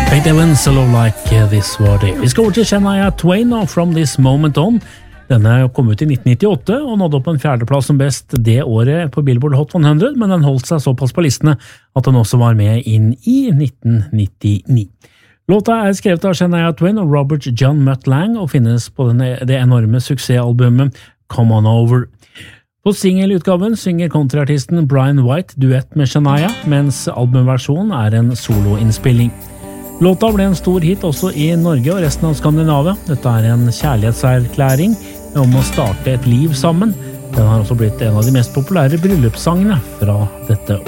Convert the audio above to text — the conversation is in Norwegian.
Faith Evans, A Love Like This var det. Vi skal over til Shania Twain og From This Moment On. Denne kom ut i 1998 og nådde opp en fjerdeplass som best det året på Billboard Hot 100, men den holdt seg såpass på listene at den også var med inn i 1999. Låta er skrevet av Shania Twain og Robert John Mutt Lang og finnes på det enorme suksessalbumet Come On Over. På singelutgaven synger countryartisten Brian White duett med Shania, mens albumversjonen er en soloinnspilling. Låta ble en stor hit også i Norge og resten av Skandinavia. Dette er en kjærlighetserklæring om å starte et liv sammen. Den har også blitt en av de mest populære bryllupssangene fra dette